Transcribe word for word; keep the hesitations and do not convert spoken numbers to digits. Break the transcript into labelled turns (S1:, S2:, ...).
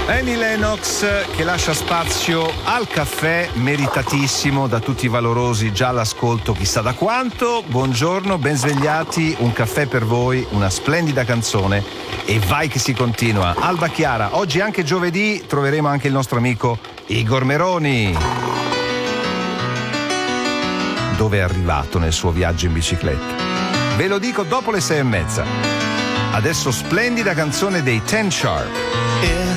S1: Annie Lennox che lascia spazio al caffè, meritatissimo da tutti i valorosi, già all'ascolto chissà da quanto. Buongiorno, ben svegliati, un caffè per voi, una splendida canzone e vai che si continua. Alba Chiara, oggi anche giovedì troveremo anche il nostro amico Igor Meroni. Dove è arrivato nel suo viaggio in bicicletta? Ve lo dico dopo le sei e mezza. Adesso splendida canzone dei Ten Sharp.
S2: Yeah.